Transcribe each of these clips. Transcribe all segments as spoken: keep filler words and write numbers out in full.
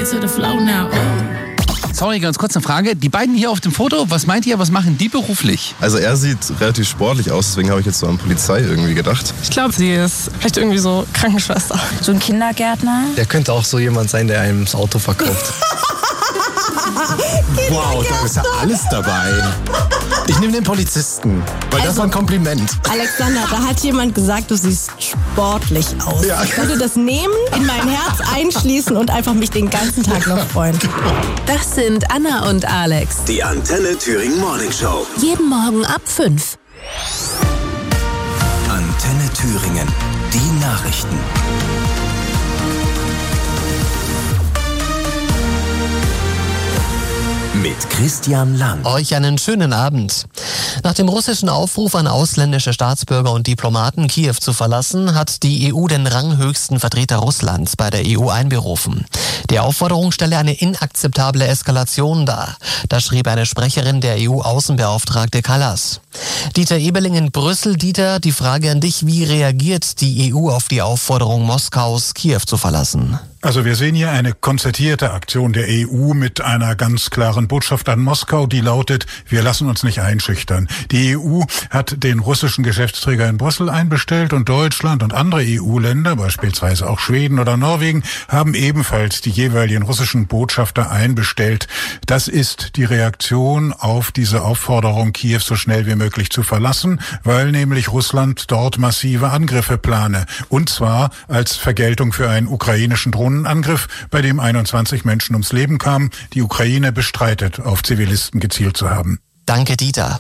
it to the flow now. Oh. Sorry, ganz kurz eine Frage. Die beiden hier auf dem Foto, was meint ihr, was machen die beruflich? Also er sieht relativ sportlich aus, deswegen habe ich jetzt so an Polizei irgendwie gedacht. Ich glaube, sie ist vielleicht irgendwie so Krankenschwester. So ein Kindergärtner. Der könnte auch so jemand sein, der einem das Auto verkauft. Wow, da ist ja alles dabei. Ich nehme den Polizisten, weil also, das war ein Kompliment. Alexander, da hat jemand gesagt, du siehst sportlich aus. Ja. Ich würde das nehmen, in mein Herz einschließen und einfach mich den ganzen Tag noch freuen. Das sind Anna und Alex. Die Antenne Thüringen Morning Show. Jeden Morgen ab fünf. Antenne Thüringen. Die Nachrichten. Mit Christian Lang. Euch einen schönen Abend. Nach dem russischen Aufruf an ausländische Staatsbürger und Diplomaten, Kiew zu verlassen, hat die E U den ranghöchsten Vertreter Russlands bei der E U einberufen. Die Aufforderung stelle eine inakzeptable Eskalation dar. Das schrieb eine Sprecherin der E U-Außenbeauftragte Kallas. Dieter Eberling in Brüssel. Dieter, die Frage an dich, wie reagiert die E U auf die Aufforderung Moskaus, Kiew zu verlassen? Also wir sehen hier eine konzertierte Aktion der E U mit einer ganz klaren Botschaft an Moskau, die lautet, wir lassen uns nicht einschüchtern. Die E U hat den russischen Geschäftsträger in Brüssel einbestellt und Deutschland und andere E U-Länder, beispielsweise auch Schweden oder Norwegen, haben ebenfalls die jeweiligen russischen Botschafter einbestellt. Das ist die Reaktion auf diese Aufforderung, Kiew so schnell wie möglich zu verlassen, weil nämlich Russland dort massive Angriffe plane. Und zwar als Vergeltung für einen ukrainischen Drohnen Angriff, bei dem einundzwanzig Menschen ums Leben kamen. Die Ukraine bestreitet, auf Zivilisten gezielt zu haben. Danke, Dieter.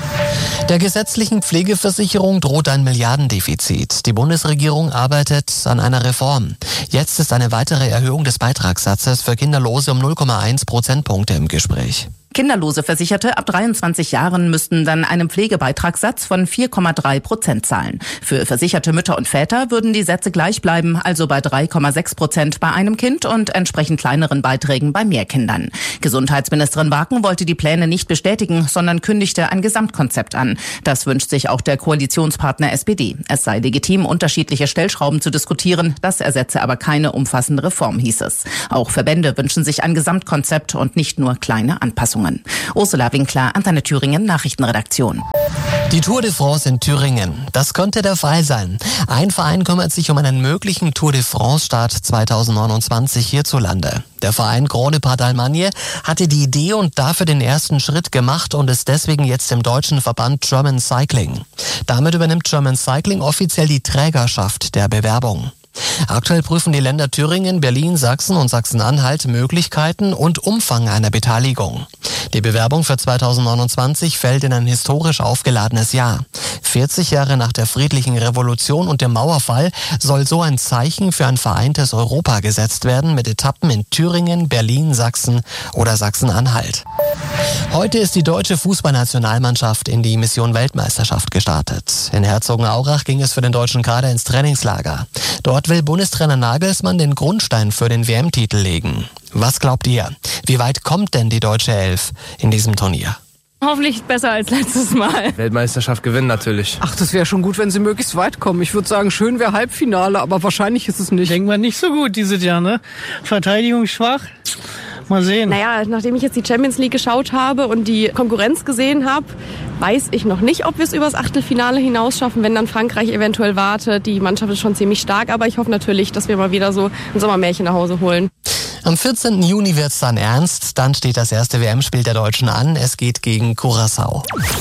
Der gesetzlichen Pflegeversicherung droht ein Milliardendefizit. Die Bundesregierung arbeitet an einer Reform. Jetzt ist eine weitere Erhöhung des Beitragssatzes für Kinderlose um null Komma eins Prozentpunkte im Gespräch. Kinderlose Versicherte ab dreiundzwanzig Jahren müssten dann einen Pflegebeitragssatz von vier Komma drei Prozent zahlen. Für versicherte Mütter und Väter würden die Sätze gleich bleiben, also bei drei Komma sechs Prozent bei einem Kind und entsprechend kleineren Beiträgen bei mehr Kindern. Gesundheitsministerin Barken wollte die Pläne nicht bestätigen, sondern kündigte ein Gesamtkonzept an. Das wünscht sich auch der Koalitionspartner S P D. Es sei legitim, unterschiedliche Stellschrauben zu diskutieren. Das ersetze aber keine umfassende Reform, hieß es. Auch Verbände wünschen sich ein Gesamtkonzept und nicht nur kleine Anpassungen. Ursula Winkler, Antenne Thüringen, Nachrichtenredaktion. Die Tour de France in Thüringen. Das könnte der Fall sein. Ein Verein kümmert sich um einen möglichen Tour de France-Start zweitausendneunundzwanzig hierzulande. Der Verein Grand Départ d'Allemagne hatte die Idee und dafür den ersten Schritt gemacht und ist deswegen jetzt im deutschen Verband German Cycling. Damit übernimmt German Cycling offiziell die Trägerschaft der Bewerbung. Aktuell prüfen die Länder Thüringen, Berlin, Sachsen und Sachsen-Anhalt Möglichkeiten und Umfang einer Beteiligung. Die Bewerbung für zweitausendneunundzwanzig fällt in ein historisch aufgeladenes Jahr. vierzig Jahre nach der friedlichen Revolution und dem Mauerfall soll so ein Zeichen für ein vereintes Europa gesetzt werden mit Etappen in Thüringen, Berlin, Sachsen oder Sachsen-Anhalt. Heute ist die deutsche Fußballnationalmannschaft in die Mission Weltmeisterschaft gestartet. In Herzogenaurach ging es für den deutschen Kader ins Trainingslager. Dort will Bundestrainer Nagelsmann den Grundstein für den W M-Titel legen. Was glaubt ihr? Wie weit kommt denn die deutsche Elf in diesem Turnier? Hoffentlich besser als letztes Mal. Weltmeisterschaft gewinnen natürlich. Ach, das wäre schon gut, wenn sie möglichst weit kommen. Ich würde sagen, schön wäre Halbfinale, aber wahrscheinlich ist es nicht. Denken wir nicht so gut dieses Jahr, ne? Verteidigung schwach. Mal sehen. Naja, nachdem ich jetzt die Champions League geschaut habe und die Konkurrenz gesehen habe, weiß ich noch nicht, ob wir es übers Achtelfinale hinaus schaffen, wenn dann Frankreich eventuell wartet. Die Mannschaft ist schon ziemlich stark, aber ich hoffe natürlich, dass wir mal wieder so ein Sommermärchen nach Hause holen. Am vierzehnten Juni wird's dann ernst. Dann steht das erste W M-Spiel der Deutschen an. Es geht gegen Curaçao.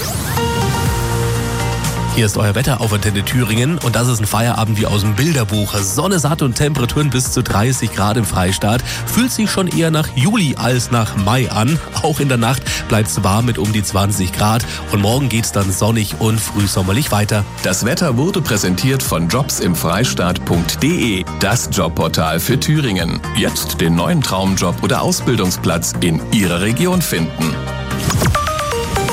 Hier ist euer Wetter auf Antenne Thüringen und das ist ein Feierabend wie aus dem Bilderbuch. Sonne satt und Temperaturen bis zu dreißig Grad im Freistaat. Fühlt sich schon eher nach Juli als nach Mai an. Auch in der Nacht bleibt es warm mit um die zwanzig Grad und morgen geht's dann sonnig und frühsommerlich weiter. Das Wetter wurde präsentiert von jobsimfreistaat punkt de, das Jobportal für Thüringen. Jetzt den neuen Traumjob oder Ausbildungsplatz in Ihrer Region finden.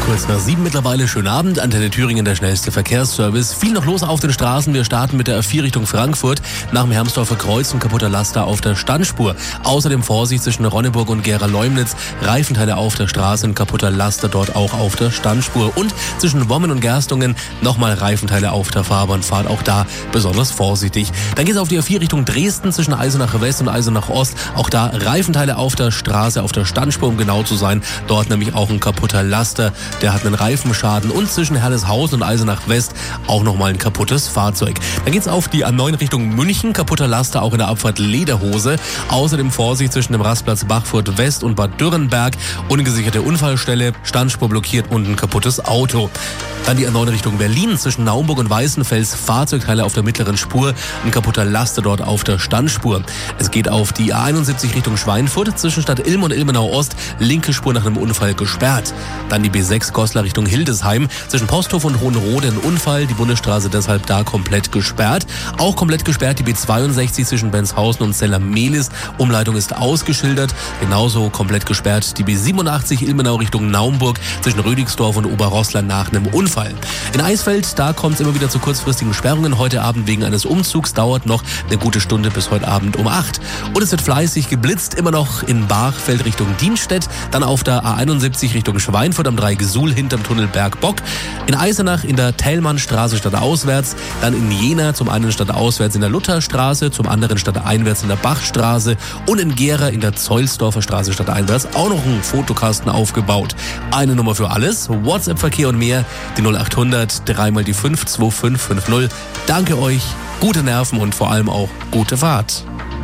Kurz nach sieben mittlerweile. Schönen Abend. Antenne Thüringen, der schnellste Verkehrsservice. Viel noch los auf den Straßen. Wir starten mit der A vier Richtung Frankfurt. Nach dem Hermsdorfer Kreuz ein kaputter Laster auf der Standspur. Außerdem Vorsicht zwischen Ronneburg und Gera-Leumnitz. Reifenteile auf der Straße, ein kaputter Laster dort auch auf der Standspur. Und zwischen Wommen und Gerstungen nochmal Reifenteile auf der Fahrbahnfahrt. Auch da besonders vorsichtig. Dann geht es auf die A vier Richtung Dresden zwischen Eisenach West und Eisenach Ost. Auch da Reifenteile auf der Straße, auf der Standspur, um genau zu sein. Dort nämlich auch ein kaputter Laster. Der hat einen Reifenschaden. Und zwischen Herleshausen und Eisenach West auch nochmal ein kaputtes Fahrzeug. Dann geht's auf die A neun Richtung München. Kaputter Laster auch in der Abfahrt Lederhose. Außerdem Vorsicht zwischen dem Rastplatz Bachfurt West und Bad Dürrenberg. Ungesicherte Unfallstelle. Standspur blockiert und ein kaputtes Auto. Dann die A neun Richtung Berlin zwischen Naumburg und Weißenfels. Fahrzeugteile auf der mittleren Spur. Ein kaputter Laster dort auf der Standspur. Es geht auf die A einundsiebzig Richtung Schweinfurt. Zwischen Stadt Ilm und Ilmenau Ost. Linke Spur nach einem Unfall gesperrt. Dann die B sechs Goslar Richtung Hildesheim. Zwischen Posthof und Hohenrode ein Unfall. Die Bundesstraße deshalb da komplett gesperrt. Auch komplett gesperrt die B zweiundsechzig zwischen Benshausen und Zella-Mehlis. Umleitung ist ausgeschildert. Genauso komplett gesperrt die B siebenundachtzig Ilmenau Richtung Naumburg. Zwischen Rüdigsdorf und Oberrossland nach einem Unfall. In Eisfeld, da kommt es immer wieder zu kurzfristigen Sperrungen. Heute Abend wegen eines Umzugs dauert noch eine gute Stunde bis heute Abend um acht. Und es wird fleißig geblitzt, immer noch in Bachfeld Richtung Dienstedt. Dann auf der A einundsiebzig Richtung Schweinfurt am Dreigesuhl hinterm Tunnel Bergbock. In Eisenach in der Thälmannstraße stadtauswärts. Dann in Jena zum einen stadtauswärts in der Lutherstraße, zum anderen stadteinwärts in der Bachstraße. Und in Gera in der Zeulsdorfer Straße stadteinwärts auch noch ein Fotokasten aufgebaut. Eine Nummer für alles, WhatsApp-Verkehr und mehr. Die null acht hundert, dreimal die fünf, zwei fünf fünf null. Danke euch, gute Nerven und vor allem auch gute Fahrt.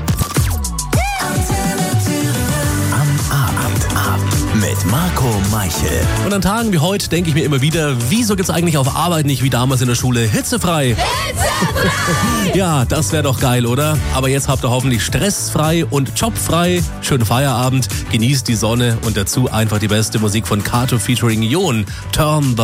Am Abend, Abend mit Marco Meichel. Und an Tagen wie heute denke ich mir immer wieder, wieso gibt's eigentlich auf Arbeit nicht wie damals in der Schule hitzefrei? Hitzefrei! Ja, das wäre doch geil, oder? Aber jetzt habt ihr hoffentlich stressfrei und jobfrei. Schönen Feierabend, genießt die Sonne und dazu einfach die beste Musik von Kato featuring Jon. Turn the